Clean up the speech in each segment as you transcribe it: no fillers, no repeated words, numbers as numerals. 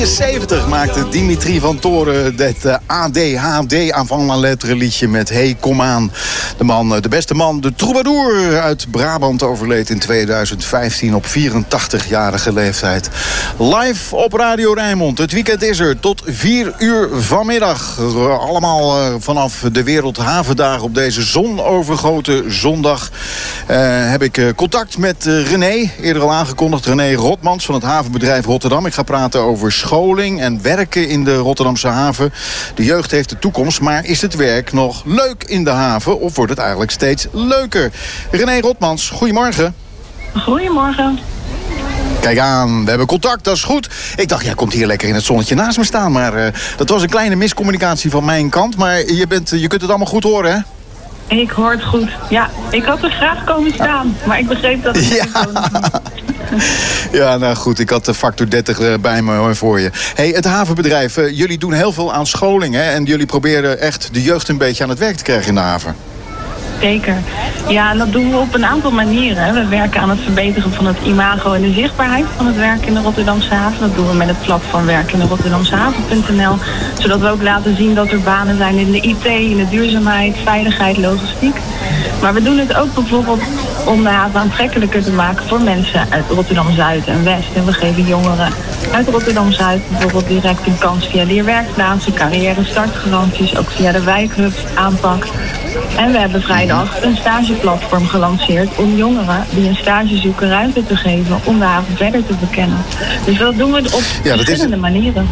70 maakte Dimitri van Toren dit ADHD avant la lettre liedje met Hey Kom Aan. De beste man, de troubadour uit Brabant, overleed in 2015 op 84-jarige leeftijd. Live op Radio Rijnmond. Het weekend is er tot 4 uur vanmiddag. Allemaal vanaf de Wereldhavendagen op deze zonovergoten zondag. Heb ik contact met René, eerder al aangekondigd. René Rotmans van het havenbedrijf Rotterdam. Ik ga praten over scholing en werken in de Rotterdamse haven. De jeugd heeft de toekomst, maar is het werk nog leuk in de haven? Of wordt het eigenlijk steeds leuker? René Rotmans, goedemorgen. Goedemorgen. Kijk aan, we hebben contact, dat is goed. Ik dacht, jij komt hier lekker in het zonnetje naast me staan. Maar dat was een kleine miscommunicatie van mijn kant. Maar je kunt het allemaal goed horen, hè? Ik hoor het goed. Ja, ik had er graag komen staan. Maar ik begreep dat het Ja, nou goed, ik had de factor 30 bij me hoor, voor je. Hey, het havenbedrijf, jullie doen heel veel aan scholing, hè? En jullie proberen echt de jeugd een beetje aan het werk te krijgen in de haven. Zeker. Ja, en dat doen we op een aantal manieren. We werken aan het verbeteren van het imago en de zichtbaarheid van het werk in de Rotterdamse haven. Dat doen we met het platform werk in de Rotterdamsehaven.nl. Zodat we ook laten zien dat er banen zijn in de IT, in de duurzaamheid, veiligheid, logistiek. Maar we doen het ook bijvoorbeeld om de haven aantrekkelijker te maken voor mensen uit Rotterdam-Zuid en West. En we geven jongeren uit Rotterdam-Zuid bijvoorbeeld direct een kans via leerwerkplaatsen, carrière, startgaranties, ook via de wijkhub aanpak. En we hebben vrijdag een stageplatform gelanceerd om jongeren die een stage zoeken ruimte te geven om de haven verder te bekennen. Dus dat doen we op verschillende manieren.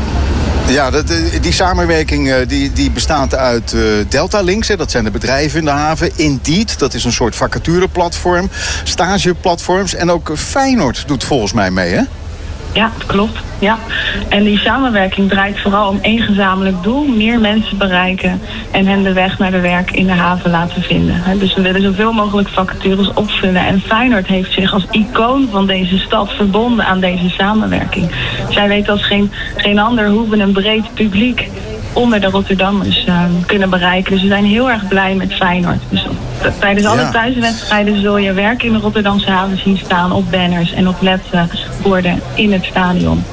Ja, die samenwerking die bestaat uit Delta Links, hè, dat zijn de bedrijven in de haven. Indeed, dat is een soort vacatureplatform, stageplatforms. En ook Feyenoord doet volgens mij mee, hè? Ja, dat klopt. Ja. En die samenwerking draait vooral om één gezamenlijk doel: meer mensen bereiken en hen de weg naar de werk in de haven laten vinden. Dus we willen zoveel mogelijk vacatures opvullen. En Feyenoord heeft zich als icoon van deze stad verbonden aan deze samenwerking. Zij weet als geen ander hoe we een breed publiek onder de Rotterdammers kunnen bereiken. Dus we zijn heel erg blij met Feyenoord. Dus tijdens alle thuiswedstrijden zul je werk in de Rotterdamse haven zien staan op banners en op ledborden in het stadion.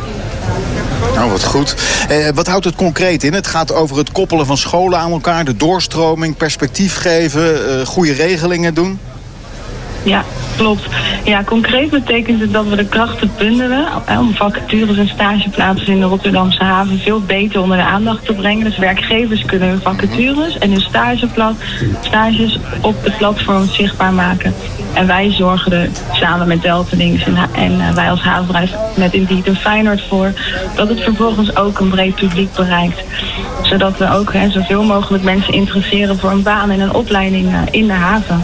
Nou, wat goed. Wat houdt het concreet in? Het gaat over het koppelen van scholen aan elkaar, de doorstroming, perspectief geven, goede regelingen doen. Ja, klopt. Ja, concreet betekent het dat we de krachten bundelen om vacatures en stageplaatsen in de Rotterdamse haven veel beter onder de aandacht te brengen. Dus werkgevers kunnen hun vacatures en hun stages op de platform zichtbaar maken. En wij zorgen er samen met Delta Links en wij als havenbedrijf met Indeed en Feyenoord voor dat het vervolgens ook een breed publiek bereikt. Zodat we ook zoveel mogelijk mensen interesseren voor een baan en een opleiding in de haven.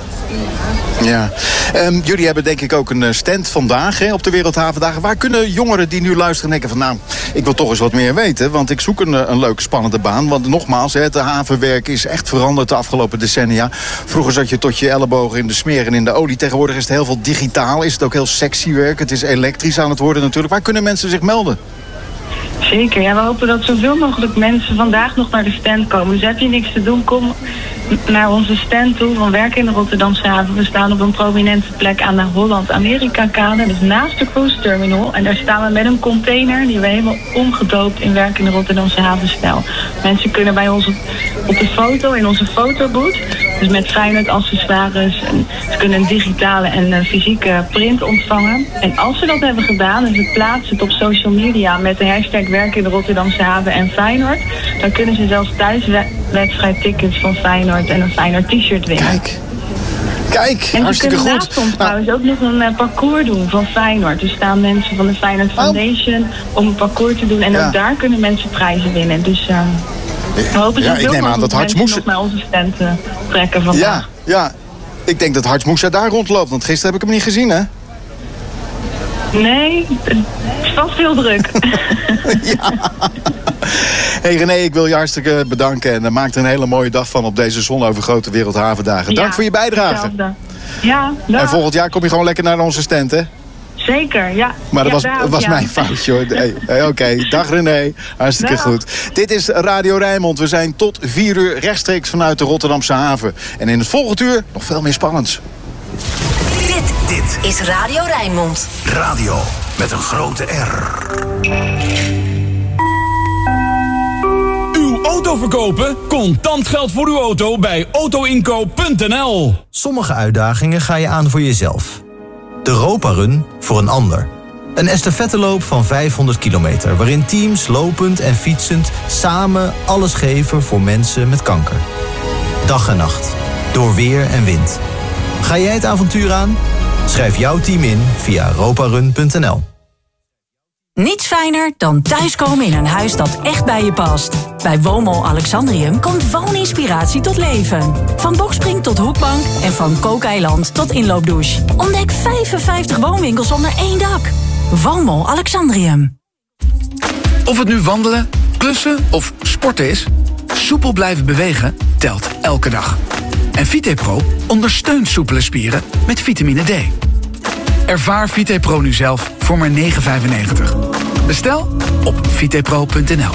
Ja, jullie hebben denk ik ook een stand vandaag op de Wereldhavendagen. Waar kunnen jongeren die nu luisteren denken van nou, ik wil toch eens wat meer weten, want ik zoek een leuke spannende baan. Want nogmaals, het havenwerk is echt veranderd de afgelopen decennia. Vroeger zat je tot je ellebogen in de smeer en in de olie. Tegenwoordig is het heel veel digitaal, is het ook heel sexy werk. Het is elektrisch aan het worden natuurlijk. Waar kunnen mensen zich melden? Zeker, ja, we hopen dat zoveel mogelijk mensen vandaag nog naar de stand komen. Dus heb je niks te doen, kom naar onze stand toe van werk in de Rotterdamse haven. We staan op een prominente plek aan de Holland-Amerika-kade, dus naast de cruise terminal. En daar staan we met een container die we helemaal omgedoopt in werk in de Rotterdamse havenstijl. Mensen kunnen bij ons op de foto, in onze fotobooth, dus met Feyenoord accessoires. En ze kunnen een digitale en fysieke print ontvangen. En als ze dat hebben gedaan en ze plaatsen het op social media met de hashtag werk in de Rotterdamse haven en Feyenoord, dan kunnen ze zelfs thuis wedstrijdtickets van Feyenoord en een Feyenoord t-shirt winnen. Kijk, en hartstikke goed. En naast ons trouwens ook nog een parcours doen van Feyenoord. Er staan mensen van de Feyenoord Foundation om een parcours te doen. En ook daar kunnen mensen prijzen winnen. Dus we hopen zoveel mogelijk mensen nog naar onze stand trekken vandaag. Ja, ik denk dat Harts Moussa daar rondloopt. Want gisteren heb ik hem niet gezien, hè? Nee, het is vast heel druk. Ja. Hey René, ik wil je hartstikke bedanken. En maak er een hele mooie dag van op deze zonovergoten Wereldhavendagen. Dank voor je bijdrage. Hetzelfde. Ja, dag. En volgend jaar kom je gewoon lekker naar onze stand, hè? Zeker, ja. Maar dat was mijn foutje, hoor. Oké. Dag René. Hartstikke goed. Dit is Radio Rijnmond. We zijn tot 4 uur rechtstreeks vanuit de Rotterdamse haven. En in het volgende uur nog veel meer spannends. Dit is Radio Rijnmond. Radio met een grote R. verkopen? Contant geld voor uw auto bij autoinkoop.nl. Sommige uitdagingen ga je aan voor jezelf. De Europa Run voor een ander. Een estafetteloop van 500 kilometer... waarin teams lopend en fietsend samen alles geven voor mensen met kanker. Dag en nacht. Door weer en wind. Ga jij het avontuur aan? Schrijf jouw team in via europarun.nl. Niets fijner dan thuiskomen in een huis dat echt bij je past. Bij Woonmol Alexandrium komt wooninspiratie tot leven. Van bokspring tot hoekbank en van kookeiland tot inloopdouche. Ontdek 55 woonwinkels onder één dak. Woonmol Alexandrium. Of het nu wandelen, klussen of sporten is, soepel blijven bewegen telt elke dag. En VitePro ondersteunt soepele spieren met vitamine D. Ervaar VitePro nu zelf voor maar €9,95. Bestel op vitepro.nl.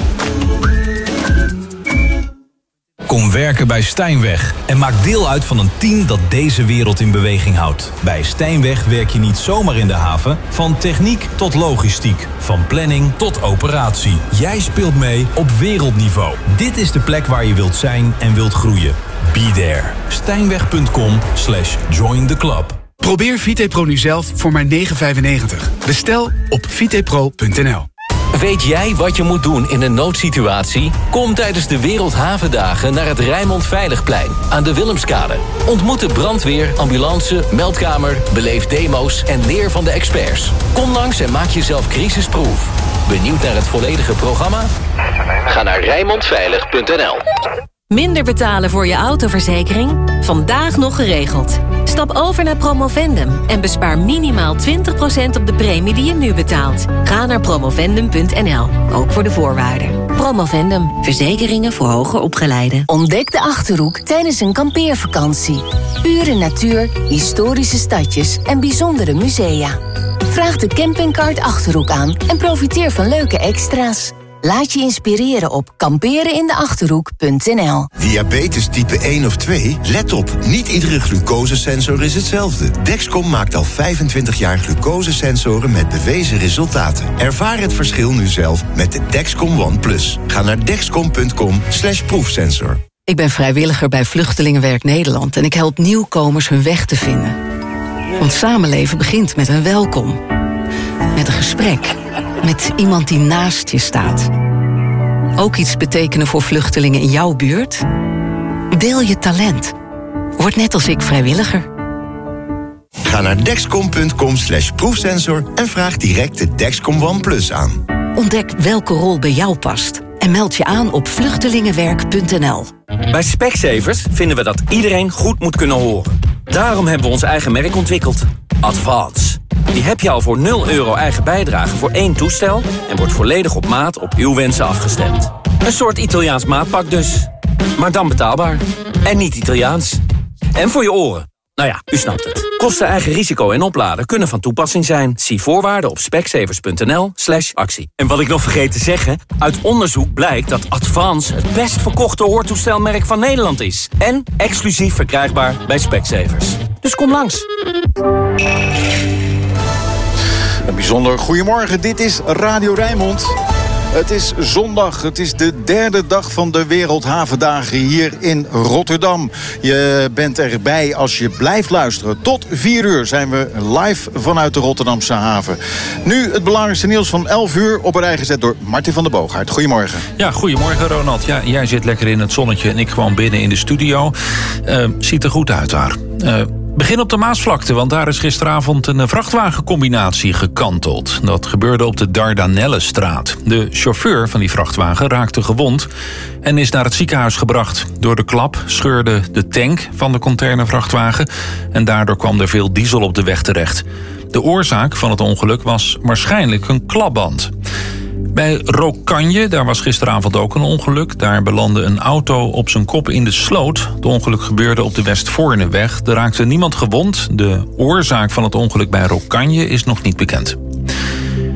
Kom werken bij Stijnweg en maak deel uit van een team dat deze wereld in beweging houdt. Bij Stijnweg werk je niet zomaar in de haven, van techniek tot logistiek, van planning tot operatie. Jij speelt mee op wereldniveau. Dit is de plek waar je wilt zijn en wilt groeien. Be there. Stijnweg.com/join the club. Probeer VitePro nu zelf voor maar €9,95. Bestel op vitepro.nl. Weet jij wat je moet doen in een noodsituatie? Kom tijdens de Wereldhavendagen naar het Rijnmond Veiligplein aan de Willemskade. Ontmoet de brandweer, ambulance, meldkamer, beleef demo's en leer van de experts. Kom langs en maak jezelf crisisproof. Benieuwd naar het volledige programma? Ga naar rijnmondveilig.nl. Minder betalen voor je autoverzekering? Vandaag nog geregeld. Stap over naar Promovendum en bespaar minimaal 20% op de premie die je nu betaalt. Ga naar promovendum.nl, ook voor de voorwaarden. Promovendum, verzekeringen voor hoger opgeleiden. Ontdek de Achterhoek tijdens een kampeervakantie. Pure natuur, historische stadjes en bijzondere musea. Vraag de campingkaart Achterhoek aan en profiteer van leuke extra's. Laat je inspireren op kamperenindeachterhoek.nl. Diabetes type 1 of 2? Let op, niet iedere glucosesensor is hetzelfde. Dexcom maakt al 25 jaar glucosesensoren met bewezen resultaten. Ervaar het verschil nu zelf met de Dexcom One Plus. Ga naar dexcom.com/proefsensor. Ik ben vrijwilliger bij Vluchtelingenwerk Nederland en ik help nieuwkomers hun weg te vinden. Want samenleven begint met een welkom. Met een gesprek. Met iemand die naast je staat. Ook iets betekenen voor vluchtelingen in jouw buurt? Deel je talent. Word net als ik vrijwilliger. Ga naar dexcom.com/proefsensor en vraag direct de Dexcom One Plus aan. Ontdek welke rol bij jou past. En meld je aan op vluchtelingenwerk.nl. Bij Specsavers vinden we dat iedereen goed moet kunnen horen. Daarom hebben we ons eigen merk ontwikkeld. Advance. Die heb je al voor €0 eigen bijdrage voor 1 toestel en wordt volledig op maat op uw wensen afgestemd. Een soort Italiaans maatpak dus. Maar dan betaalbaar. En niet Italiaans. En voor je oren. Nou ja, u snapt het. Kosten, eigen risico en opladen kunnen van toepassing zijn. Zie voorwaarden op specsavers.nl/actie. En wat ik nog vergeet te zeggen, uit onderzoek blijkt dat Advance het best verkochte hoortoestelmerk van Nederland is. En exclusief verkrijgbaar bij Specsavers. Dus kom langs. Een bijzonder goedemorgen, dit is Radio Rijnmond. Het is zondag, het is de derde dag van de Wereldhavendagen hier in Rotterdam. Je bent erbij als je blijft luisteren. Tot 4 uur zijn we live vanuit de Rotterdamse haven. Nu het belangrijkste nieuws van 11 uur op een rij gezet door Martin van der Boogaard. Goedemorgen. Ja, goedemorgen Ronald. Ja, jij zit lekker in het zonnetje en ik gewoon binnen in de studio. Ziet er goed uit daar. Begin op de Maasvlakte, want daar is gisteravond een vrachtwagencombinatie gekanteld. Dat gebeurde op de Dardanellenstraat. De chauffeur van die vrachtwagen raakte gewond en is naar het ziekenhuis gebracht. Door de klap scheurde de tank van de containervrachtwagen en daardoor kwam er veel diesel op de weg terecht. De oorzaak van het ongeluk was waarschijnlijk een klapband. Bij Rokanje, daar was gisteravond ook een ongeluk. Daar belandde een auto op zijn kop in de sloot. Het ongeluk gebeurde op de Westvoorneweg. Er raakte niemand gewond. De oorzaak van het ongeluk bij Rokanje is nog niet bekend.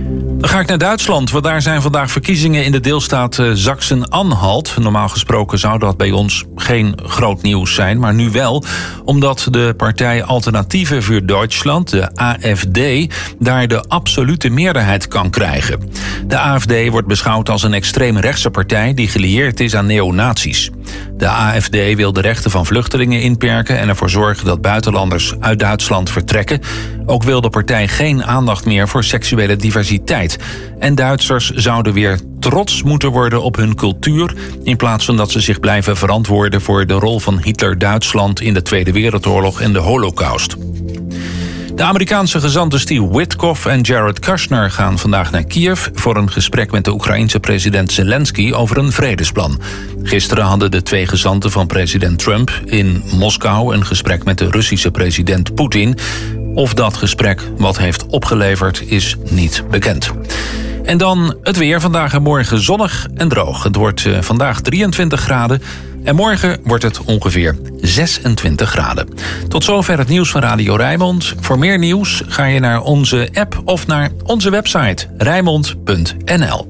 Dan ga ik naar Duitsland, want daar zijn vandaag verkiezingen in de deelstaat Sachsen-Anhalt. Normaal gesproken zou dat bij ons geen groot nieuws zijn, maar nu wel. Omdat de partij Alternatieven voor Duitsland, de AfD, daar de absolute meerderheid kan krijgen. De AfD wordt beschouwd als een extreemrechtse partij die gelieerd is aan neonazies. De AfD wil de rechten van vluchtelingen inperken en ervoor zorgen dat buitenlanders uit Duitsland vertrekken. Ook wil de partij geen aandacht meer voor seksuele diversiteit. En Duitsers zouden weer trots moeten worden op hun cultuur, in plaats van dat ze zich blijven verantwoorden voor de rol van Hitler-Duitsland in de Tweede Wereldoorlog en de Holocaust. De Amerikaanse gezanten Steve Witkoff en Jared Kushner gaan vandaag naar Kiev voor een gesprek met de Oekraïense president Zelensky over een vredesplan. Gisteren hadden de twee gezanten van president Trump in Moskou een gesprek met de Russische president Poetin. Of dat gesprek wat heeft opgeleverd is niet bekend. En dan het weer. Vandaag en morgen zonnig en droog. Het wordt vandaag 23 graden en morgen wordt het ongeveer 26 graden. Tot zover het nieuws van Radio Rijnmond. Voor meer nieuws ga je naar onze app of naar onze website rijnmond.nl.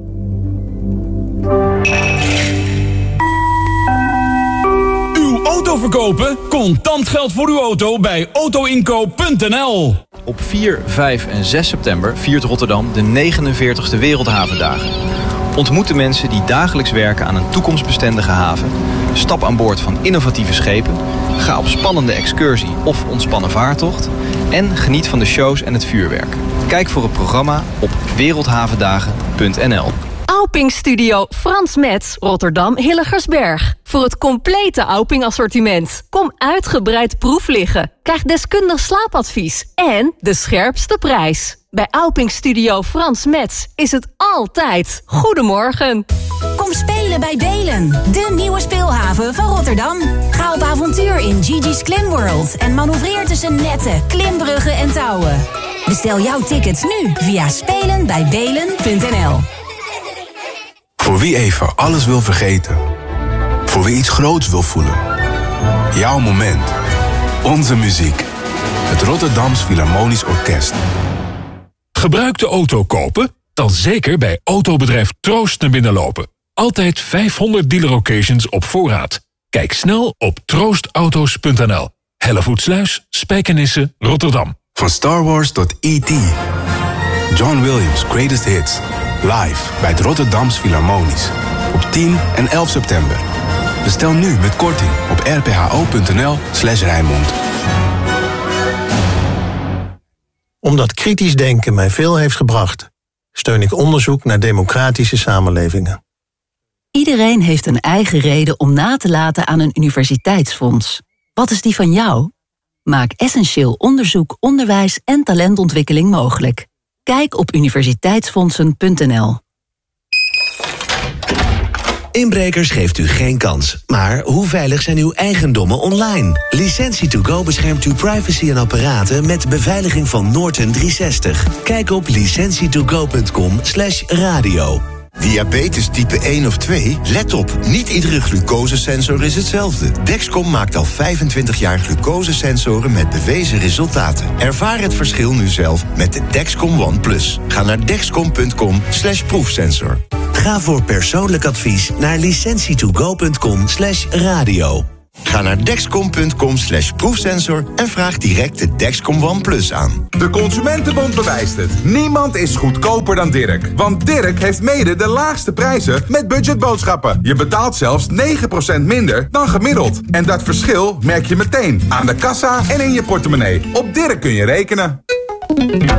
Uw auto verkopen? Contant geld voor uw auto bij autoinkoop.nl. Op 4, 5 en 6 september viert Rotterdam de 49e Wereldhavendagen. Ontmoet de mensen die dagelijks werken aan een toekomstbestendige haven. Stap aan boord van innovatieve schepen. Ga op spannende excursie of ontspannen vaartocht. En geniet van de shows en het vuurwerk. Kijk voor het programma op wereldhavendagen.nl. Auping Studio Frans Metz, Rotterdam Hillegersberg. Voor het complete Auping assortiment. Kom uitgebreid proef liggen. Krijg deskundig slaapadvies. En de scherpste prijs. Bij Auping Studio Frans Metz is het altijd goedemorgen. Kom spelen bij Belen, de nieuwe speelhaven van Rotterdam. Ga op avontuur in Gigi's Klimworld en manoeuvreer tussen netten, klimbruggen en touwen. Bestel jouw tickets nu via spelenbijbelen.nl. Voor wie even alles wil vergeten. Voor wie iets groots wil voelen. Jouw moment. Onze muziek. Het Rotterdams Philharmonisch Orkest. Gebruikte auto kopen? Dan zeker bij autobedrijf Troost naar binnen lopen. Altijd 500 dealer-occasions op voorraad. Kijk snel op troostauto's.nl. Hellevoetsluis, Spijkenisse, Rotterdam. Van Star Wars tot E.T. John Williams' Greatest Hits. Live bij het Rotterdams Philharmonisch. Op 10 en 11 september. Bestel nu met korting op rpho.nl/Rijnmond. Omdat kritisch denken mij veel heeft gebracht, steun ik onderzoek naar democratische samenlevingen. Iedereen heeft een eigen reden om na te laten aan een universiteitsfonds. Wat is die van jou? Maak essentieel onderzoek, onderwijs en talentontwikkeling mogelijk. Kijk op universiteitsfondsen.nl. Inbrekers geeft u geen kans. Maar hoe veilig zijn uw eigendommen online? Licentie2Go beschermt uw privacy en apparaten met beveiliging van Norton 360. Kijk op licentietogo.com/radio. Diabetes type 1 of 2? Let op, niet iedere glucosesensor is hetzelfde. Dexcom maakt al 25 jaar glucosesensoren met bewezen resultaten. Ervaar het verschil nu zelf met de Dexcom One Plus. Ga naar dexcom.com/proefsensor. Ga voor persoonlijk advies naar licentietogo.com/radio. Ga naar dexcom.com/proefsensor en vraag direct de Dexcom One Plus aan. De Consumentenbond bewijst het. Niemand is goedkoper dan Dirk. Want Dirk heeft mede de laagste prijzen met budgetboodschappen. Je betaalt zelfs 9% minder dan gemiddeld. En dat verschil merk je meteen aan de kassa en in je portemonnee. Op Dirk kun je rekenen.